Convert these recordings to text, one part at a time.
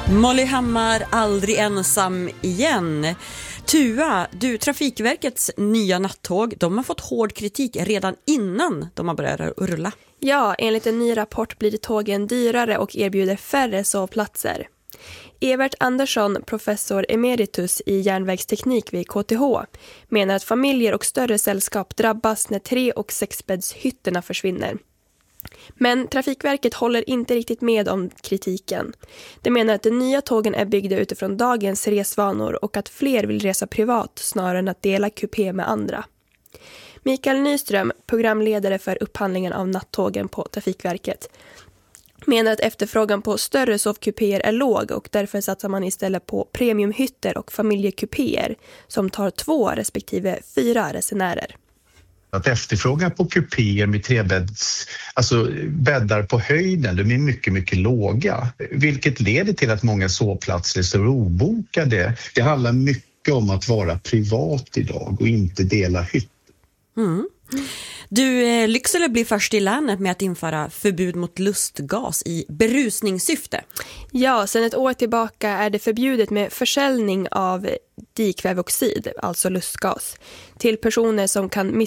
Molly Hammar, aldrig ensam igen. Tua, Trafikverkets nya nattåg, de har fått hård kritik redan innan de har börjat rulla. Ja, enligt en ny rapport blir tågen dyrare och erbjuder färre sovplatser. Evert Andersson, professor emeritus i järnvägsteknik vid KTH, menar att familjer och större sällskap drabbas när 3- och 6-bäddshytterna försvinner. Men Trafikverket håller inte riktigt med om kritiken. De menar att de nya tågen är byggda utifrån dagens resvanor och att fler vill resa privat snarare än att dela kupé med andra. Mikael Nyström, programledare för upphandlingen av nattågen på Trafikverket, menar att efterfrågan på större sovkupéer är låg och därför satsar man istället på premiumhytter och familjekupéer som tar 2 respektive 4 resenärer. Att efterfrågan på kupéer med 3-bädds, alltså bäddar på höjden, de är mycket, mycket låga. Vilket leder till att många sovplatser står obokade. Det handlar mycket om att vara privat idag och inte dela hytt. Mm. Lycksele blir först i länet med att införa förbud mot lustgas i berusningssyfte. Ja, sedan ett år tillbaka är det förbjudet med försäljning av dikväveoxid, alltså lustgas, till personer som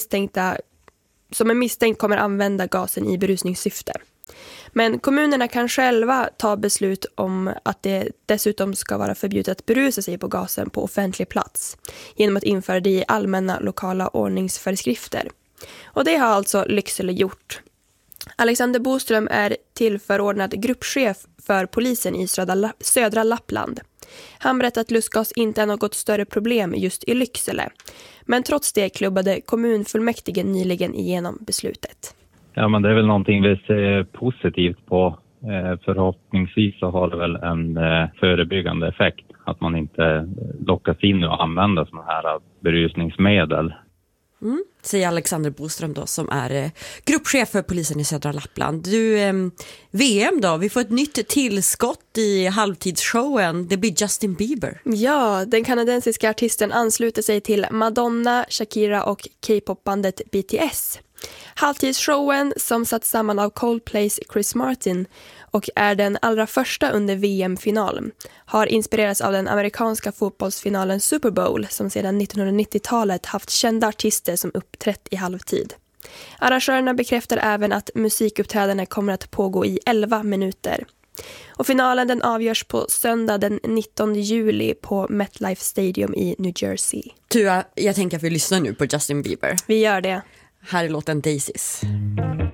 är misstänkt kommer använda gasen i berusningssyfte. Men kommunerna kan själva ta beslut om att det dessutom ska vara förbjudet att berusa sig på gasen på offentlig plats genom att införa det i allmänna lokala ordningsföreskrifter. Och det har alltså Lycksele gjort. Alexander Boström är tillförordnad gruppchef för polisen i södra Lappland. Han berättade att lustgas inte är något större problem just i Lycksele. Men trots det klubbade kommunfullmäktige nyligen igenom beslutet. Ja, men det är väl någonting vi ser positivt på. Förhoppningsvis så har det väl en förebyggande effekt att man inte lockas in och använder sådana här berusningsmedel. Säger Alexander Boström då, som är gruppchef för polisen i södra Lappland. VM då, vi får ett nytt tillskott i halvtidsshowen. Det blir Justin Bieber. Ja, den kanadensiska artisten ansluter sig till Madonna, Shakira och K-popbandet BTS. Halvtidsshowen, som satt samman av Coldplays Chris Martin och är den allra första under VM-finalen, har inspirerats av den amerikanska fotbollsfinalen Super Bowl som sedan 1990-talet haft kända artister som uppträtt i halvtid. Arrangörerna bekräftar även att musikuppträdanden kommer att pågå i 11 minuter. Och finalen den avgörs på söndag den 19 juli på MetLife Stadium i New Jersey. Tua, jag tänker att vi lyssnar nu på Justin Bieber. Vi gör det. Här är låten Daisies.